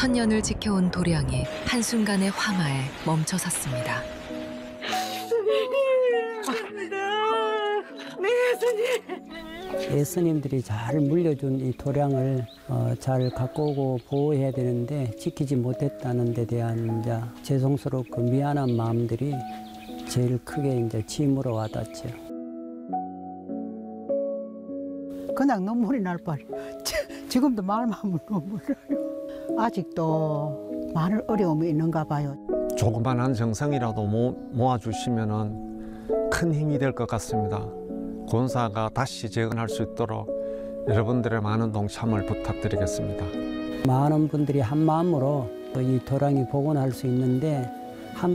천년을 지켜온 도량이 한순간의 화마에 멈춰섰습니다. 예수님들이 잘 물려준 이 도량을 잘 갖고 오고 보호해야 되는데 지키지 못했다는 데 대한 이제 죄송스럽고 미안한 마음들이 제일 크게 이제 짐으로 와닿죠. 그냥 눈물이 날 뻔. 지금도 말만 하면 눈물 나요. 아직도 많은 어려움이 있는가 봐요. 조그만한 정성이라도 모아주시면 큰 힘이 될 것 같습니다. 권사가 다시 재건할 수 있도록 여러분들의 많은 동참을 부탁드리겠습니다. 많은 분들이 한 마음으로 이 도량이 복원할 수 있는데